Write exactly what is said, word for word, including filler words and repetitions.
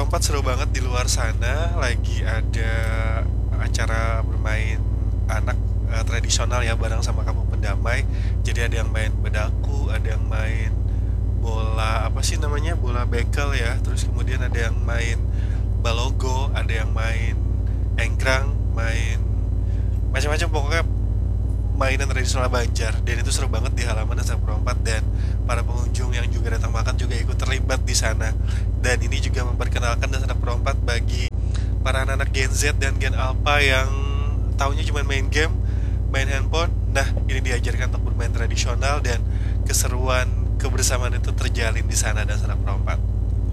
Perempat seru banget di luar sana, lagi ada acara bermain anak eh, tradisional ya bareng sama kamu pendamai. Jadi ada yang main bedaku, ada yang main bola apa sih namanya bola bekel ya. Terus kemudian ada yang main balogo, ada yang main engkrang, main macam-macam pokoknya mainan tradisional Banjar, dan itu seru banget di halaman Desa Perempat. Dan para pengunjung yang juga datang makan juga ikut terlibat di sana, dan ini juga memperkenalkan Desa Perempat bagi para anak-anak Gen Z dan Gen Alpha yang taunya cuma main game, main handphone. Nah, ini diajarkan untuk bermain tradisional, dan keseruan kebersamaan itu terjalin di sana Desa Perempat.